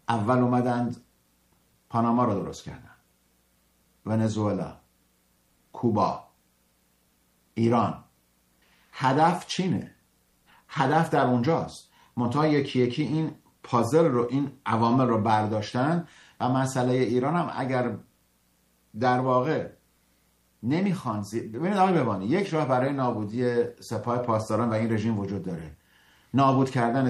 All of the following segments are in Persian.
اول اومدند پاناما رو درست کردن، ونزوئلا، کوبا، ایران. هدف چینه، هدف در اونجاست. منتها یکی یکی این پازل رو، این عوامل رو برداشتن و مسئله ایران هم اگر در واقع نمیخوان ببینید آقای ببانی، یک راه برای نابودی سپاه پاسداران و این رژیم وجود داره، نابود کردن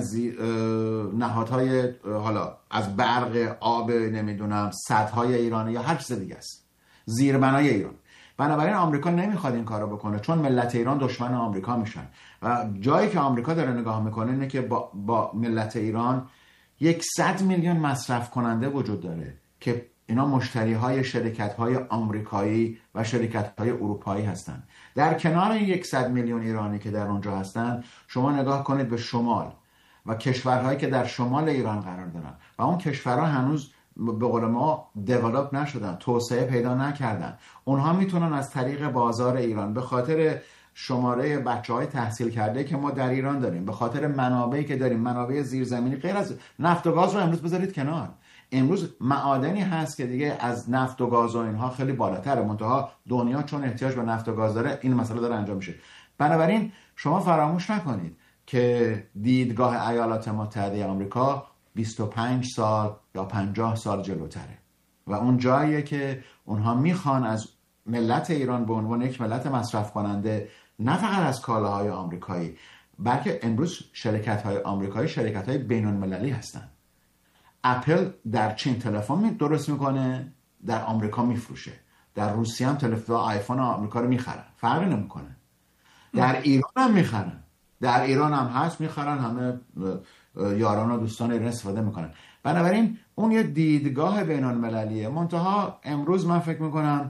نهادهای، حالا از برق، آب، نمیدونم سدهای ایران یا هر چیز دیگه است، زیربنای ایران. بنابراین آمریکا نمیخواد این کارو بکنه، چون ملت ایران دشمن آمریکا میشن و جایی که آمریکا داره نگاه میکنه اینه که با ملت ایران 100 میلیون مصرف کننده وجود داره که اینا مشتری های شرکت های آمریکایی و شرکت های اروپایی هستن. در کنار 100 میلیون ایرانی که در اونجا هستن، شما نگاه کنید به شمال و کشورهایی که در شمال ایران قرار دارن و اون کشورها هنوز به قول ما دیولپ نشدن، توسعه پیدا نکردن. اونها میتونن از طریق بازار ایران، به خاطر شماره بچه‌های تحصیل کرده که ما در ایران داریم، به خاطر منابعی که داریم، منابع زیرزمینی، غیر از نفت و گاز رو امروز بذارید کنار، امروز معادنی هست که دیگه از نفت و گاز و اینها خیلی بالاتره، منتها دنیا چون احتیاج به نفت و گاز داره این مسئله داره انجام میشه. بنابراین شما فراموش نکنید که دیدگاه ایالات متحده آمریکا 25 سال یا 50 سال جلوتره و اون جاییه که اونها میخوان از ملت ایران به عنوان یک ملت مصرف کننده، نه فقط از کالاهای آمریکایی، بلکه امروز شرکت‌های آمریکایی شرکت‌های بین‌المللی هستن. اپل در چین تلفن درست میکنه، در آمریکا میفروشه، در روسیه هم تلفن آیفون آمریکا رو میخرن، فرقی نمیکنه. در ایران هم میخرن، در ایران هم هست میخرن، همه یاران و دوستان ایران استفاده میکنن. بنابراین اون یه دیدگاه بین‌المللیه. منتها امروز من فکر میکنم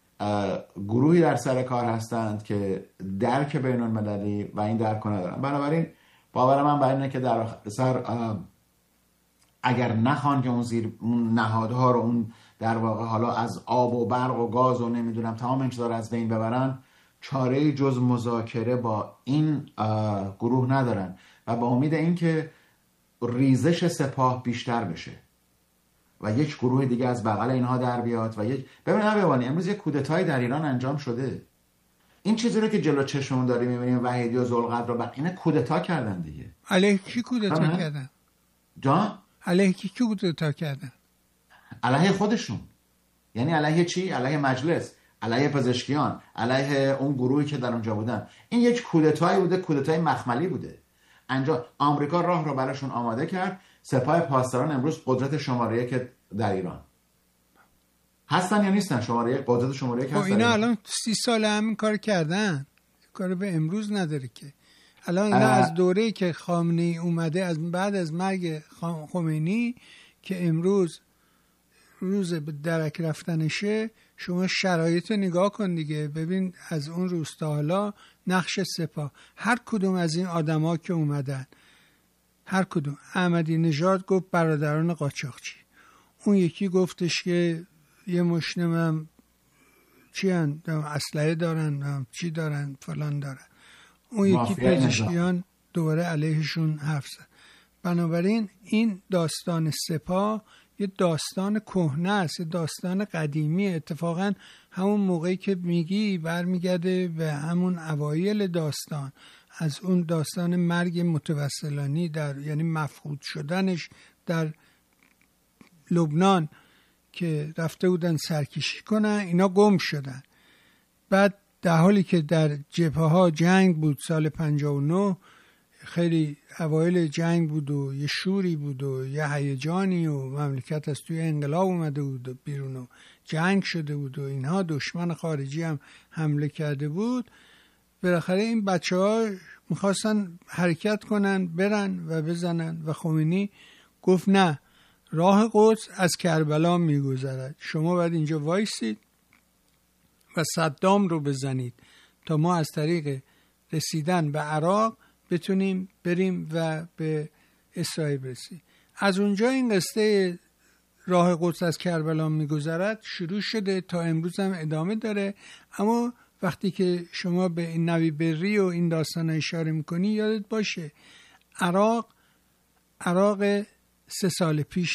گروهی در سر کار هستند که درک بین‌المللی و این درک ندارن. بنابراین باور من بر اینه که در آخر اگر نخوان که اون نهادها رو، اون در واقع حالا از آب و برق و گاز و نمیدونم تمام این چیزا رو از بین ببرن، چاره جز مذاکره با این گروه ندارن و با امید این که ریزش سپاه بیشتر بشه و یک گروه دیگه از بغل اینها در بیاد و ببینید امروز یک کودتای در ایران انجام شده. این چیزی رو که جلو چشممون داریم می‌بینیم، وحیدی و ذوالقدر رو اینا کودتا کردن دیگه. علیه کی کودتا کردن؟ جان؟ علیه کی کودتا کردن؟ علیه خودشون. یعنی علیه چی؟ علیه مجلس، علیه پزشکیان، علیه اون گروهی که در اونجا بودن. این یک کودتایی بوده، کودتای مخملی بوده. آمریکا راه رو براشون آماده کرد. سپاه پاسداران امروز قدرت شماره 1 در ایران هستن یا نیستن؟ قدرت شماره 1 هستن. اینا الان 30 سال همین کار کردن، کار به امروز نداره که. الان اینا از دوره‌ای که خامنه‌ای اومده، از بعد از مرگ خمینی که امروز روز به درک رفتنشه، شما شرایط رو نگاه کن دیگه، ببین از اون روز تا حالا نقش سپاه، هر کدوم از این آدما که اومدن، هر کدوم. احمدی نژاد گفت برادران قاچاقچی، اون یکی گفتش که یه مشنم چی هن؟ اسلحه دارن، چی دارن، فلان دارن. اون یکی پزشکیان دوباره علیهشون حرف زد. بنابراین این داستان سپاه یه داستان کهنه است، یه داستان قدیمی. اتفاقا همون موقعی که میگی برمیگرده به همون اوایل داستان، از اون داستان مرگ متوسلانی یعنی مفقود شدنش در لبنان که رفته بودن سرکشی کنن، اینا گم شدن. بعد در حالی که در جبهه ها جنگ بود سال 59، خیلی اوایل جنگ بود و یه شوری بود و یه هیجانی و مملکت از توی انقلاب اومده بود و بیرون و جنگ شده بود و اینها، دشمن خارجی هم حمله کرده بود. بالاخره این بچه ها میخواستن حرکت کنن، برن و بزنن و خمینی گفت نه، راه قدس از کربلا میگذرد، شما باید اینجا وایسید و صدام رو بزنید تا ما از طریق رسیدن به عراق بتونیم بریم و به اسرائیل برسیم. از اونجا این قصه راه قدس از کربلا میگذرد شروع شده، تا امروز هم ادامه داره. اما وقتی که شما به این نوی بری و این داستان اشاره میکنی، یادت باشه عراق 3 سال پیش